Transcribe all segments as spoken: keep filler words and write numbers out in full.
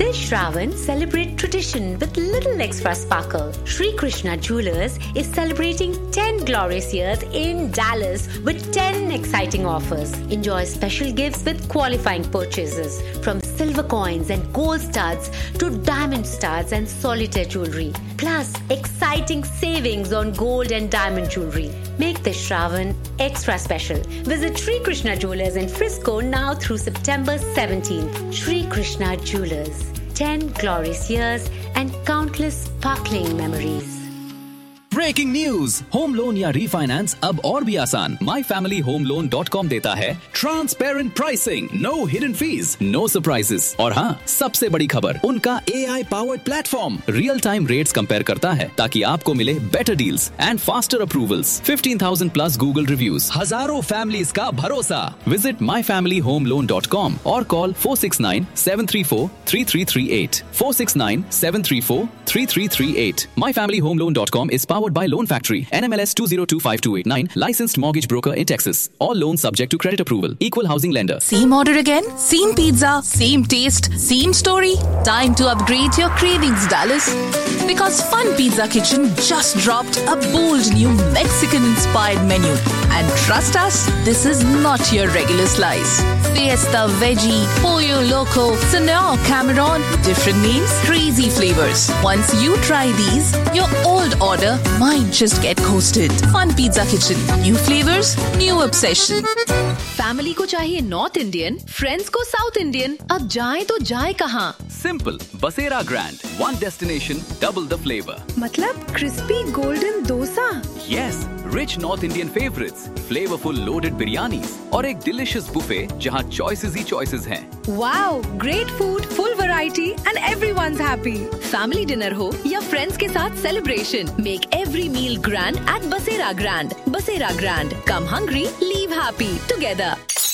This Shravan, celebrate tradition with little extra sparkle. Sri Krishna Jewelers is celebrating ten glorious years in Dallas with ten exciting offers. Enjoy special gifts with qualifying purchases, from silver coins and gold studs to diamond studs and solitaire jewelry. Plus, exciting savings on gold and diamond jewelry. Make this Shravan extra special. Visit Sri Krishna Jewelers in Frisco now through September seventeenth. Sri Krishna Jewelers. ten glorious years and countless sparkling memories. Breaking news, home loan या refinance अब और भी आसान। My family home loan dot com देता है transparent pricing, no hidden fees, no surprises. और हाँ, सबसे बड़ी खबर, उनका ए I powered platform real time rates compare करता है ताकि आपको मिले better deals and faster approvals. Fifteen thousand plus Google reviews, हजारों फैमिलीज का भरोसा। Visit my family home loan dot com और call four six nine seven three four three three three eight four six nine seven three four three three three eight. My family home loan dot com is powered by Loan Factory, N M L S two zero two five two eight nine, licensed mortgage broker in Texas. All loans subject to credit approval. Equal housing lender. Same order again? Same pizza? Same taste? Same story? Time to upgrade your cravings, Dallas. Because Fun Pizza Kitchen just dropped a bold new Mexican-inspired menu. And trust us, this is not your regular slice. Fiesta Veggie, Pollo Loco, Senor Cameron, different names, crazy flavors. Once you try these, your old order might just get coasted. Fun Pizza Kitchen. New flavors, new obsession. Family को चाहिए north Indian, friends को south Indian, अब जाए तो जाए कहाँ? Simple, बसेरा grand, one destination, double the flavour. मतलब crispy golden dosa? Yes, rich north Indian favourites, flavourful loaded biryani और एक डिलिशियस बुफे जहाँ चॉइसेस ही चॉइसेस हैं। Wow, great food, full variety and everyone's happy. Family dinner हो या फ्रेंड्स के साथ celebration, make every meal grand eight बसेरा ग्रैंड। बसेरा grand, come hungry, leave happy together.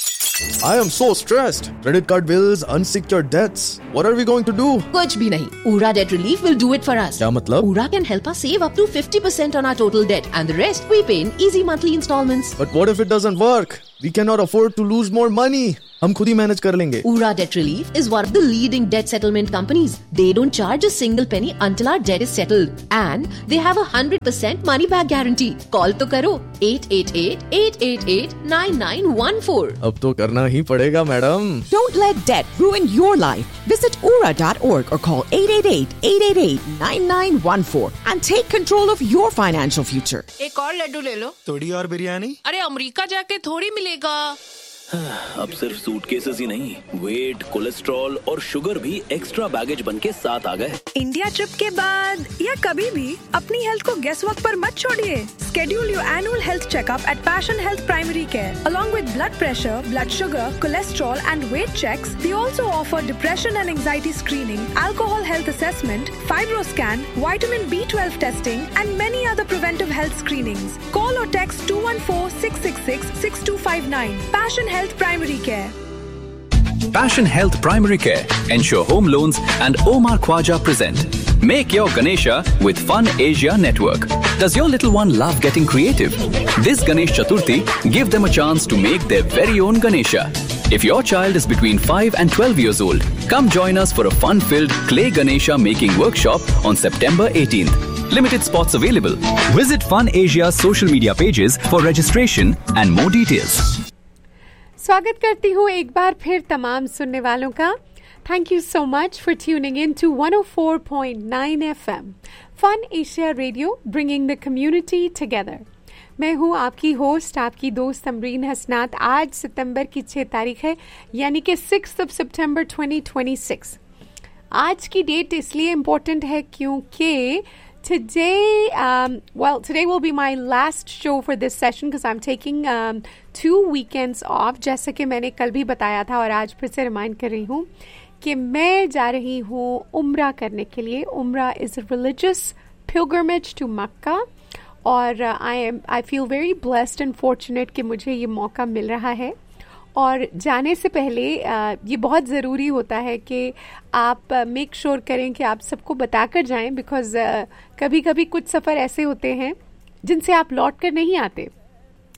I am so stressed. Credit card bills, unsecured debts. What are we going to do? कुछ भी नहीं. Ura Debt Relief will do it for us. क्या मतलब? Ura can help us save up to fifty percent on our total debt, and the rest we pay in easy monthly installments. But what if it doesn't work? We cannot afford to lose more money. हम खुद ही manage कर लेंगे. Ura Debt Relief is one of the leading debt settlement companies. They don't charge a single penny until our debt is settled, and they have a hundred percent money back guarantee. Call तो करो eight eight eight, eight eight eight, nine nine one four. अब तो करना ही पड़ेगा, madam. Don't let debt ruin your life. Visit ura dot org or call eight eight eight, eight eight eight, nine nine one four and take control of your financial future. एक और लड्डू ले लो. थोड़ी और बिरयानी. अरे अमेरिका जाके थोड़ी मिलेगा. अब सिर्फ सूटकेसेस ही नहीं, वेट, कोलेस्ट्रॉल और शुगर भी एक्स्ट्रा बैगेज बनके साथ आ गए। इंडिया ट्रिप के बाद या कभी भी अपनी हेल्थ को गेस वक्त पर मत छोड़िए। Schedule your annual health checkup at Passion Health Primary Care. Along with blood pressure, blood sugar, cholesterol and weight checks, they also offer depression and anxiety screening, alcohol health assessment, fibroscan, vitamin B twelve testing and many other preventive health screenings. Call or text two one four, six six six, six two five nine. Passion Health Primary Care. Passion Health Primary Care, Ensure Home Loans and Omar Khwaja present Make Your Ganesha with Fun Asia Network. Does your little one love getting creative? This Ganesh Chaturthi, give them a chance to make their very own Ganesha. If your child is between five and twelve years old, come join us for a fun-filled clay Ganesha making workshop on September eighteenth. Limited spots available. Visit Fun Asia's social media pages for registration and more details. स्वागत करती हूँ एक बार फिर तमाम सुनने वालों का. Thank you so much for tuning in to one oh four point nine F M, fun Asia radio, bringing the community together. मैं हूँ आपकी होस्ट, आपकी दोस्त तमरीन हसनात. आज सितंबर की छह तारीख है, यानी कि six of September twenty twenty-six. आज की डेट इसलिए इम्पोर्टेंट है क्योंकि Today, um, well, today will be my last show for this session because I'm taking um, two weekends off. जैसा कि मैंने कल भी बताया था और आज फिर से रिमाइंड कर रही हूँ कि मैं जा रही हूँ उम्रा करने के लिए. उम्रा is a religious pilgrimage to Makkah और uh, I am I feel very blessed and fortunate कि मुझे ये मौका मिल रहा है. और जाने से पहले ये बहुत ज़रूरी होता है कि आप मेक श्योर करें कि आप सबको बताकर जाएं, बिकॉज़ कभी कभी कुछ सफ़र ऐसे होते हैं जिनसे आप लौट कर नहीं आते.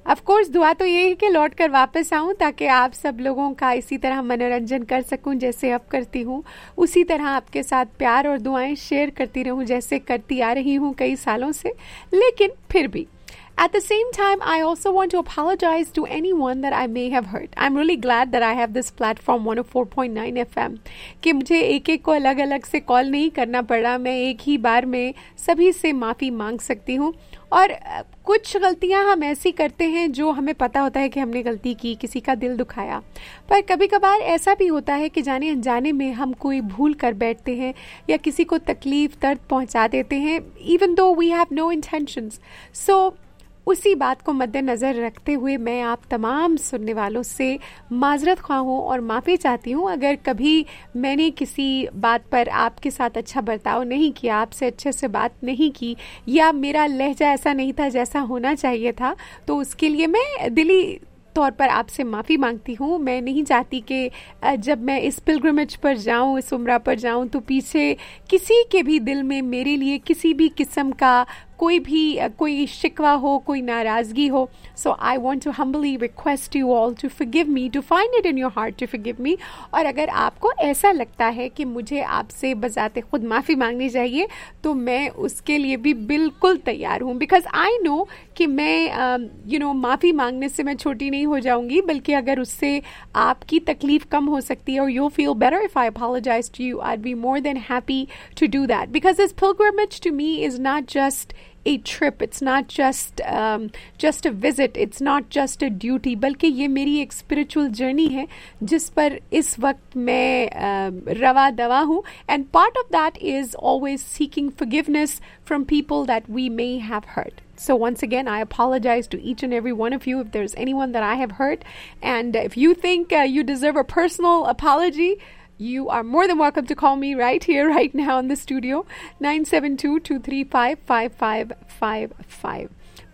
ऑफ कोर्स दुआ तो ये है कि लौट कर वापस आऊं ताकि आप सब लोगों का इसी तरह मनोरंजन कर सकूं जैसे अब करती हूं, उसी तरह आपके साथ प्यार और दुआएं शेयर करती रहूं जैसे करती आ रही हूं कई सालों से. लेकिन फिर भी at the same time, I also want to apologize to anyone that I may have hurt. I'm really glad that I have this platform one oh four point nine F M कि मुझे एक एक को अलग अलग से call नहीं करना पड़ा. मैं एक ही बार में सभी से माफ़ी मांग सकती हूँ. और कुछ गलतियां हम ऐसी करते हैं जो हमें पता होता है कि हमने गलती की, किसी का दिल दुखाया, पर कभी कभार ऐसा भी होता है कि जाने अनजाने में हम कोई भूल कर बैठते हैं या किसी को तकलीफ दर्द पहुंचा देते हैं, even though we have no intentions. सो उसी बात को मद्देनज़र रखते हुए मैं आप तमाम सुनने वालों से माजरत ख्वाह हूँ और माफ़ी चाहती हूँ अगर कभी मैंने किसी बात पर आपके साथ अच्छा बर्ताव नहीं किया, आपसे अच्छे से बात नहीं की, या मेरा लहजा ऐसा नहीं था जैसा होना चाहिए था. तो उसके लिए मैं दिली तौर पर आपसे माफ़ी मांगती हूँ. मैं नहीं चाहती कि जब मैं इस पिलग्रिमेज पर जाऊँ, इस उम्रा पर जाऊँ, तो पीछे किसी के भी दिल में मेरे लिए किसी भी किस्म का कोई भी कोई शिकवा हो, कोई नाराज़गी हो. सो I want to humbly request you all to forgive me, to find it in your heart to forgive me. और अगर आपको ऐसा लगता है कि मुझे आपसे बजाते खुद माफ़ी मांगनी चाहिए तो मैं उसके लिए भी बिल्कुल तैयार हूँ. बिकॉज आई नो कि मैं यू नो माफ़ी मांगने से मैं छोटी नहीं हो जाऊँगी, बल्कि अगर उससे आपकी तकलीफ़ कम हो सकती है और you feel better if I apologise to you, I be more than happy to do that. Because this pilgrimage to me is not just a trip, it's not just um, just a visit, it's not just a duty, बल्कि ये मेरी एक spiritual journey है जिस पर इस वक्त मैं uh, रवा दवा हूँ. And part of that is always seeking forgiveness from people that we may have hurt. So once again, I apologize to each and every one of you if there's anyone that I have hurt. And if you think uh, you deserve a personal apology, you are more than welcome to call me right here, right now in the studio, nine seven two, two three five, five five five five.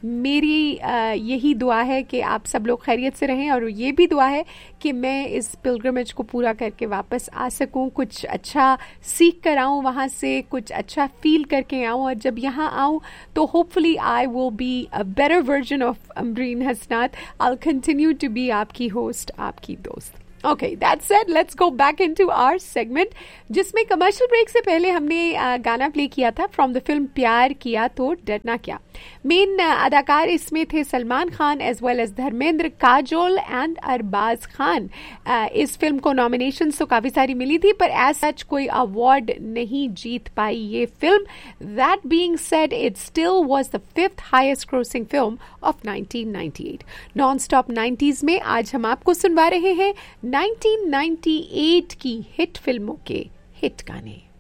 मेरी uh, यही दुआ है कि आप सब लोग खैरियत से रहें, और ये भी दुआ है कि मैं इस पिलग्रिमेज को पूरा करके वापस आ सकूं, कुछ अच्छा सीख कर आऊं वहाँ से, कुछ अच्छा फील करके आऊं, और जब यहाँ आऊं तो hopefully I will be a better version of Amreen Hasnat. I will continue to be आपकी होस्ट, आपकी दोस्त. Okay, that said, let's go back into our segment, जिसमें कमर्शियल ब्रेक से पहले हमने गाना प्ले किया था फ्रॉम द फिल्म प्यार किया तो डरना क्या. मेन अदाकार इसमें थे Salman Khan as well as Dharmendra, Kajol and Arbaaz Khan. इस फिल्म को नॉमिनेशंस तो काफ़ी सारी मिली थी, पर एज सच कोई अवार्ड नहीं जीत पाई ये film. That being said, it still was the fifth highest grossing film of nineteen ninety eight. Non stop nineties में आज हम आपको सुनवा रहे हैं नाइनटीन नाइंटी एट की हिट फिल्मों के हिट गाने.